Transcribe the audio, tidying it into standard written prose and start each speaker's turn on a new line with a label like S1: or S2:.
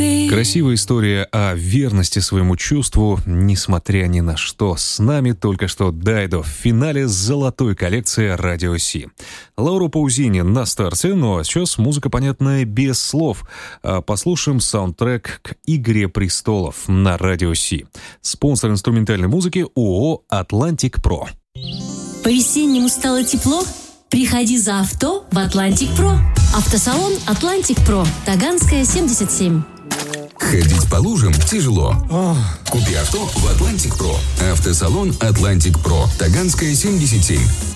S1: Красивая история о верности своему чувству, несмотря ни на что. С нами только что Дайдо в финале золотой коллекции Радио Си. Лаура Паузини на старте, ну а сейчас музыка, понятная, без слов. Послушаем саундтрек к «Игре престолов» на Радио Си. Спонсор инструментальной музыки ООО «Атлантик Про».
S2: По-весеннему стало тепло? Приходи за авто в «Атлантик Про». Автосалон «Атлантик Про», Таганская, 77.
S3: Ходить по лужам тяжело. Купи авто в «Атлантик Про». Автосалон «Атлантик Про», Таганская, 77.